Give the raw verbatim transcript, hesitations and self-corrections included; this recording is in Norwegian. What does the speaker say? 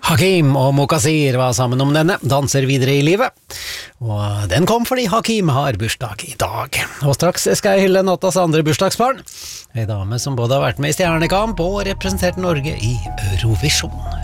Hakim og Mokasir var sammen om denne Danser videre i livet, og den kom fordi Hakim har bursdag i dag. Og straks skal jeg hylle Nattas andre bursdagsbarn, en dame som både har vært med i Stjernekamp og representert Norge i Eurovision.